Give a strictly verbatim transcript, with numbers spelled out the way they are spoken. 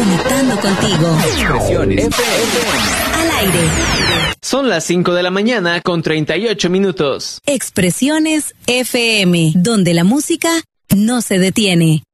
Conectando contigo. Expresiones F M. Al aire. Son las cinco de la mañana con treinta y ocho minutos. Expresiones F M, donde la música no se detiene.